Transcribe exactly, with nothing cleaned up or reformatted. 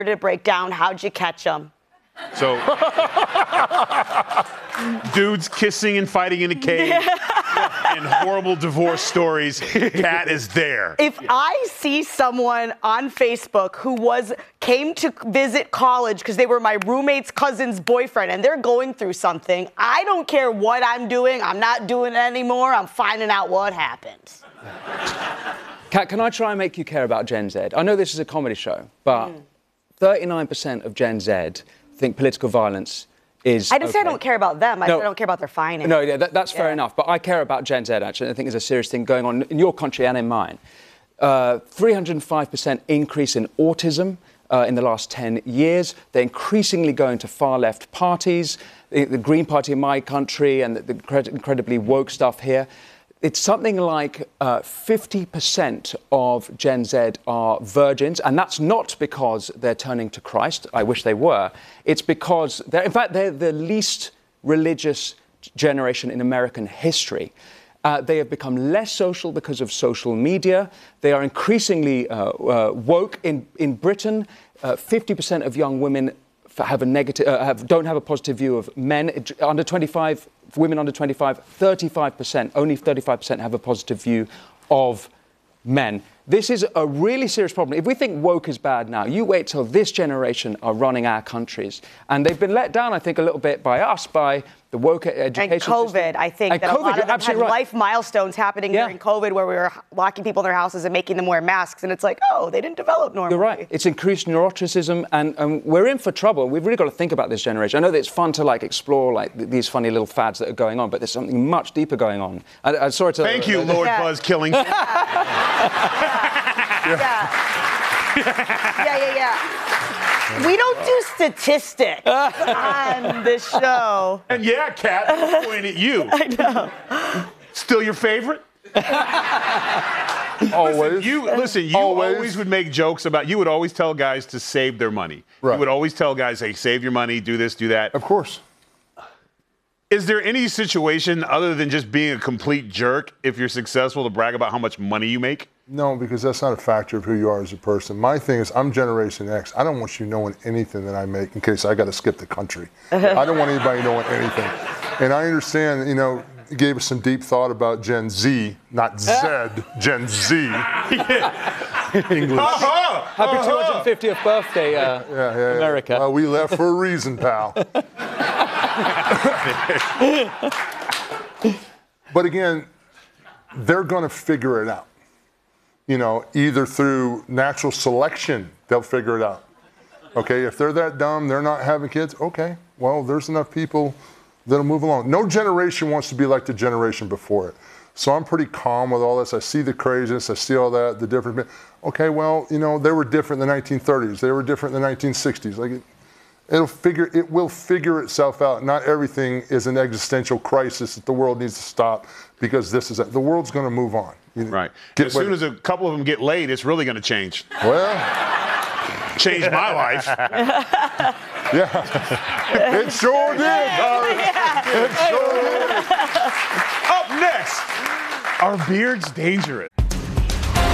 to break down. How'd you catch them? So, dudes kissing and fighting in a cave and horrible divorce stories. Kat is there. If I see someone on Facebook who was came to visit college because they were my roommate's cousin's boyfriend and they're going through something, I don't care what I'm doing. I'm not doing it anymore. I'm finding out what happened. Kat, can I try and make you care about Gen Z? I know this is a comedy show, but mm. thirty-nine percent of Gen Z think political violence is I didn't okay. say I don't care about them. I no, said I don't care about their finances. No, yeah, that, that's yeah. fair enough. But I care about Gen Z, actually. I think there's a serious thing going on in your country and in mine. Uh, three hundred five percent increase in autism uh, in the last ten years. They're increasingly going to far-left parties, the, the Green Party in my country and the, the incred- incredibly woke stuff here. It's something like uh, fifty percent of Gen Z are virgins, and that's not because they're turning to Christ. I wish they were. It's because, they're, in fact, they're the least religious generation in American history. Uh, they have become less social because of social media. They are increasingly uh, uh, woke. In, in Britain, uh, fifty percent of young women have a negative, uh, have, don't have a positive view of men. Under twenty-five, women under twenty-five, thirty-five percent, only thirty-five percent have a positive view of men. This is a really serious problem. If we think woke is bad now, you wait till this generation are running our countries. And they've been let down, I think, a little bit by us, by the woke education And COVID, system. I think, and that COVID, a lot of them had right. life milestones happening yeah. during COVID where we were locking people in their houses and making them wear masks. And it's like, oh, they didn't develop normally. You're right. It's increased neuroticism, and, and we're in for trouble. We've really got to think about this generation. I know that it's fun to, like, explore, like, th- these funny little fads that are going on, but there's something much deeper going on. I, I sorry to... Thank you, uh, Lord yeah. Buzz Killing. yeah. yeah, yeah, yeah. We don't do statistics on this show. And yeah, Kat, I'm pointing at you. I know. Still your favorite? Always. Listen, you, listen, you always. always would make jokes about, you would always tell guys to save their money. Right. You would always tell guys, hey, save your money, do this, do that. Of course. Is there any situation other than just being a complete jerk if you're successful to brag about how much money you make? No, because that's not a factor of who you are as a person. My thing is, I'm Generation X. I don't want you knowing anything that I make in case I got to skip the country. I don't want anybody knowing anything. And I understand, you know, you gave us some deep thought about Gen Z, not Z, Gen Z. English. Uh-huh, Happy uh-huh. two hundred fiftieth birthday, uh, yeah, yeah, yeah. America. Well, we left for a reason, pal. But again, they're going to figure it out. You know, either through natural selection, they'll figure it out. Okay, if they're that dumb, they're not having kids, okay, well, there's enough people that'll move along. No generation wants to be like the generation before it. So I'm pretty calm with all this. I see the craziness, I see all that, the different, okay, well, you know, they were different in the nineteen thirties, they were different in the nineteen sixties. Like, it, it'll figure, it will figure itself out. Not everything is an existential crisis that the world needs to stop because this is, a, the world's going to move on. You know, Right. get As soon as a couple of them get laid, it's really going to change. Well, Change my life. yeah, it sure did, Harry. Yeah. It sure did. Up next, are beards dangerous?